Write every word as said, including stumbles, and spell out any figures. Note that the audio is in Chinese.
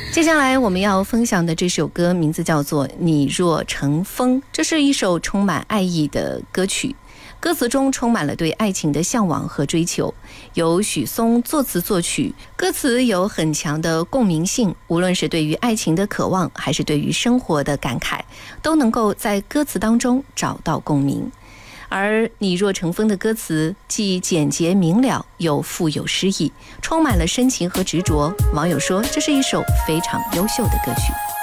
接下来我们要分享的这首歌名字叫做《你若成风》，这是一首充满爱意的歌曲，歌词中充满了对爱情的向往和追求，由许嵩作词作曲，歌词有很强的共鸣性，无论是对于爱情的渴望，还是对于生活的感慨，都能够在歌词当中找到共鸣。而你若成风的歌词既简洁明了，又富有诗意，充满了深情和执着。网友说，这是一首非常优秀的歌曲。